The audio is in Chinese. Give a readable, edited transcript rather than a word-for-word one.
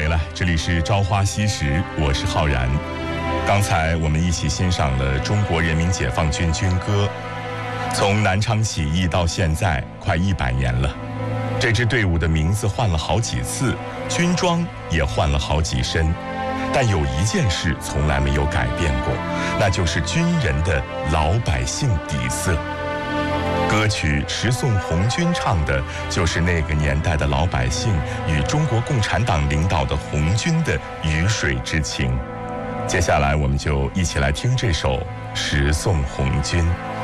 了，这里是朝花夕拾，我是浩然。刚才我们一起欣赏了中国人民解放军军歌。从南昌起义到现在快100年了，这支队伍的名字换了好几次，军装也换了好几身，但有一件事从来没有改变过，那就是军人的老百姓底色。歌曲《十送红军》唱的就是那个年代的老百姓与中国共产党领导的红军的鱼水之情。接下来我们就一起来听这首《十送红军》。